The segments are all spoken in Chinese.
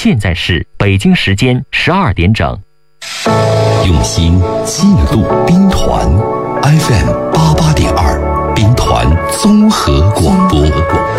现在是北京时间12点整。 用心记录兵团 FM88.2兵团综合广播。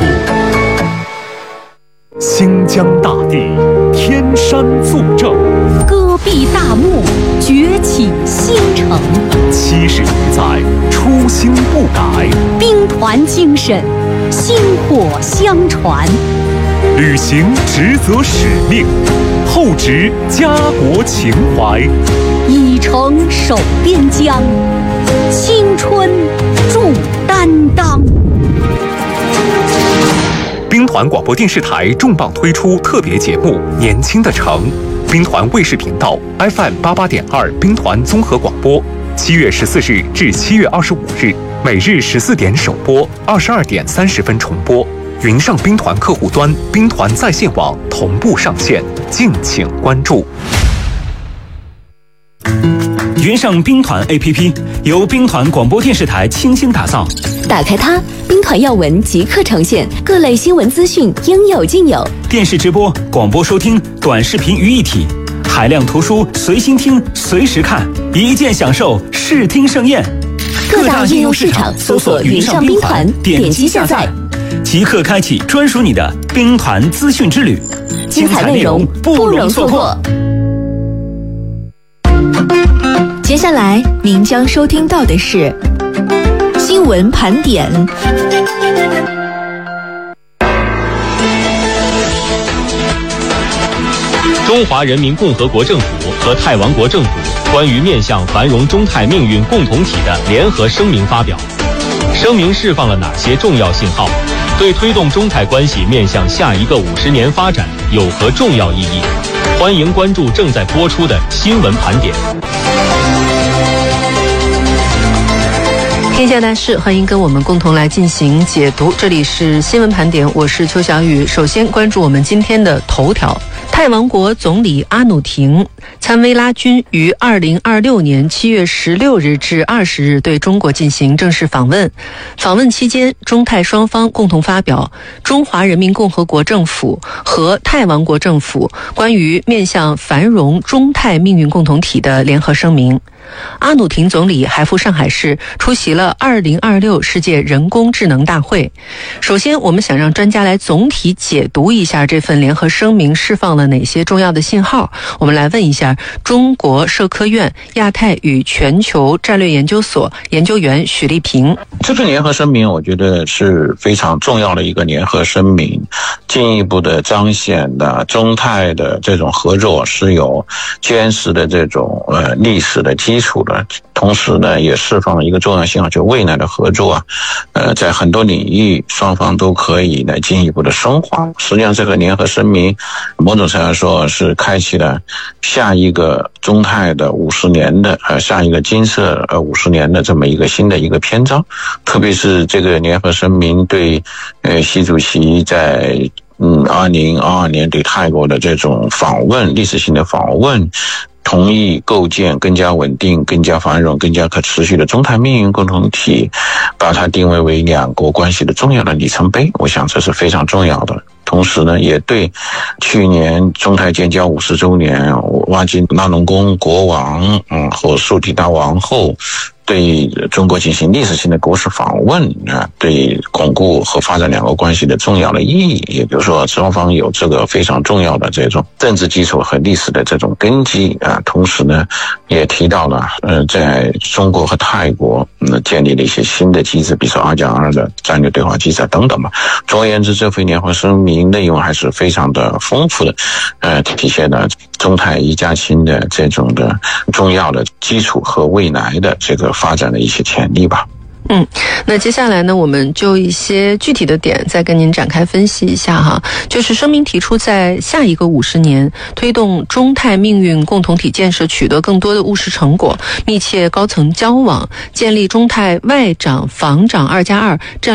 新疆大地，天山纵正， 戈壁大漠，崛起新城。 70余载，初心不改， 兵团精神，薪火相传。 履行职责使命，厚植家国情怀， 以诚守边疆，青春铸担当。 兵团广播电视台重磅推出特别节目《年轻的城》，兵团卫视频道 FM88.2兵团综合广播，7月14日至7月25日，每日14点首播，22点30分重播。云上兵团客户端、兵团在线网同步上线，敬请关注。 云上兵团 APP 由兵团广播电视台倾心打造， 打开它，兵团要闻即刻呈现，各类新闻资讯应有尽有， 电视直播、广播收听、短视频于一体，海量图书随心听、随时看，一键享受视听盛宴。 各大应用市场搜索云上兵团，点击下载， 即刻开启专属你的兵团资讯之旅， 精彩内容不容错过。接下来您将收听到的是新闻盘点。 中华人民共和国政府和泰王国政府关于面向繁荣中泰命运共同体的联合声明发表。声明释放了哪些重要信号？对推动中泰关系面向下一个50年发展有何重要意义？欢迎关注正在播出的新闻盘点。 天下大事，欢迎跟我们共同来进行解读。这里是新闻盘点，我是邱小雨。首先关注我们今天的头条。泰王国总理阿努廷参维拉军于2026年7月16日至20日对中国进行正式访问。访问期间，中泰双方共同发表中华人民共和国政府和泰王国政府关于面向繁荣中泰命运共同体的联合声明。阿努廷总理还赴上海市出席了2026世界人工智能大会。首先，我们想让专家来总体解读一下这份联合声明释放了哪些重要的信号。我们来问一下中国社科院亚太与全球战略研究所研究员许立平。 这份联合声明我觉得是非常重要的一个联合声明，进一步的彰显了中泰的这种合作是有坚实的这种历史的基础的，同时呢也释放了一个重要信号，就未来的合作在很多领域双方都可以来进一步的深化。实际上这个联合声明某种程度上说是开启了下一个中泰的50年的下一个金色50年的这么一个新的一个篇章。特别是这个联合声明对习主席在2022年对泰国的这种访问，历史性的访问，同意构建更加稳定、更加繁荣、更加可持续的中泰命运共同体，把它定位为两国关系的重要的里程碑，我想这是非常重要的。同时呢，也对去年中泰建交50周年，哇金拉隆功国王和素体大王后对中国进行历史性的国事访问对巩固和发展两国关系的重要的意义。也比如说双方有这个非常重要的这种政治基础和历史的这种根基同时呢也提到了在中国和泰国建立了一些新的机制，比如说2+2的战略对话机制等等吧。总而言之，这份联合声明内容还是非常的丰富的体现了中泰一家亲的这种的重要的基础和未来的这个发展的一些潜力吧。 那接下来呢，我们就一些具体的点再跟您展开分析一下哈。就是声明提出，在下一个50年推动中泰命运共同体建设取得更多的务实成果，密切高层交往，建立中泰外长、防长2+2战